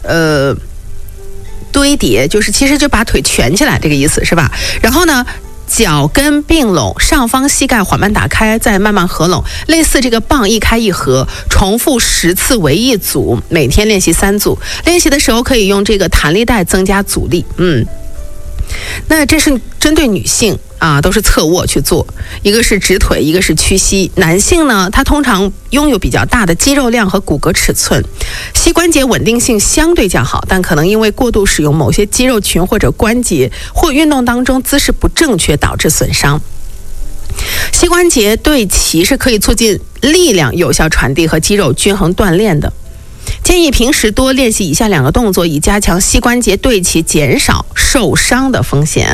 堆叠，就是其实就把腿蜷起来这个意思是吧？然后呢，脚跟并拢，上方膝盖缓慢打开，再慢慢合拢，类似这个棒一开一合，重复10次为一组，每天练习3组。练习的时候可以用这个弹力带增加阻力。那这是针对女性啊，都是侧卧去做，一个是直腿，一个是屈膝。男性呢，他通常拥有比较大的肌肉量和骨骼尺寸，膝关节稳定性相对较好，但可能因为过度使用某些肌肉群或者关节，或运动当中姿势不正确导致损伤。膝关节对齐是可以促进力量有效传递和肌肉均衡锻炼的。建议平时多练习以下2个动作，以加强膝关节对齐，减少受伤的风险。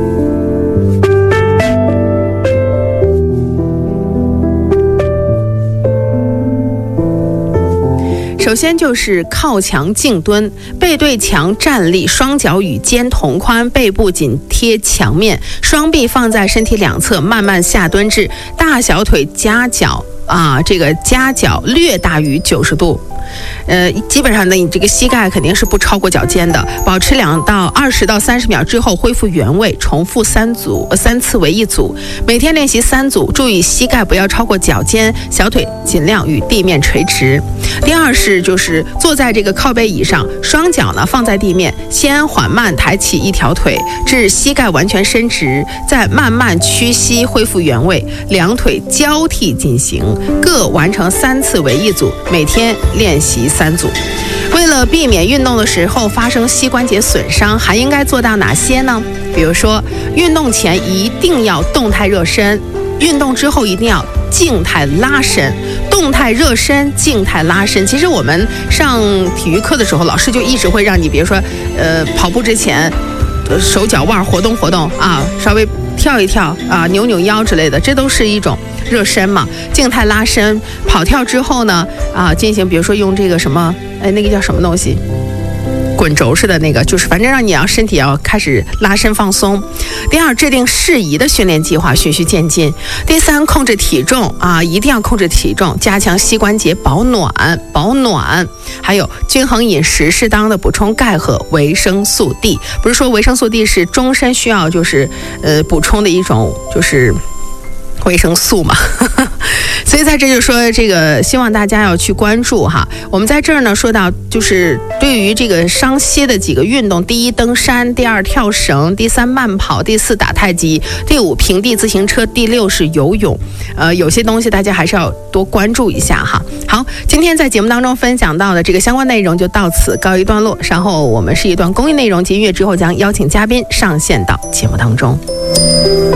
首先就是靠墙静蹲，背对墙站立，双脚与肩同宽，背部紧贴墙面，双臂放在身体两侧，慢慢下蹲至大小腿夹角这个夹角略大于90度。基本上呢，你这个膝盖肯定是不超过脚尖的，保持20到30秒之后恢复原位，重复3次为一组，每天练习3组，注意膝盖不要超过脚尖，小腿尽量与地面垂直。第二是就是坐在这个靠背椅上，双脚呢放在地面，先缓慢抬起一条腿至膝盖完全伸直，再慢慢屈膝恢复原位，两腿交替进行，各完成3次为一组，每天练习3组。为了避免运动的时候发生膝关节损伤，还应该做到哪些呢？比如说，运动前一定要动态热身，运动之后一定要静态拉伸。动态热身，静态拉伸。其实我们上体育课的时候，老师就一直会让你，比如说，跑步之前，手脚腕活动活动啊，稍微跳一跳啊，扭扭腰之类的，这都是一种热身嘛。静态拉伸，跑跳之后呢，进行比如说用这个什么，那个叫什么东西？滚轴似的那个，就是反正让你身体要开始拉伸放松。第二，制定适宜的训练计划，循序渐进。第三，控制体重一定要控制体重，加强膝关节保暖。还有均衡饮食，适当的补充钙和维生素 D。不是说维生素 D 是终身需要补充的一种维生素嘛。所以在这就说这个希望大家要去关注哈。我们在这儿呢说到就是对于这个伤膝的几个运动，第1登山，第2跳绳，第3慢跑，第4打太极，第5平地自行车，第6是游泳。有些东西大家还是要多关注一下哈。好，今天在节目当中分享到的这个相关内容就到此告一段落，稍后我们是一段公益内容及音乐之后将邀请嘉宾上线到节目当中。